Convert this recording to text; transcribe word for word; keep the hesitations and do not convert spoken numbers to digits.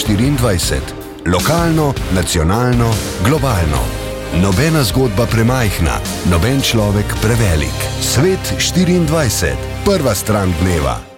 štiriindvajset. Lokalno, nacionalno, globalno. Nobena zgodba premajhna, noben človek prevelik. Svet štiriindvajset. Prva stran dneva.